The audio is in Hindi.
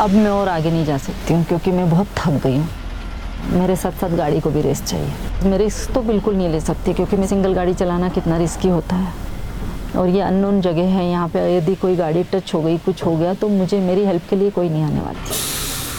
अब मैं और आगे नहीं जा सकती हूँ क्योंकि मैं बहुत थक गई हूँ। मेरे साथ साथ गाड़ी को भी रेस्ट चाहिए। मैं रिस्क तो बिल्कुल नहीं ले सकती क्योंकि मैं सिंगल गाड़ी चलाना कितना रिस्की होता है और ये अननोन जगह है। यहाँ पे यदि कोई गाड़ी टच हो गई, कुछ हो गया तो मुझे मेरी हेल्प के लिए कोई नहीं आने वाली।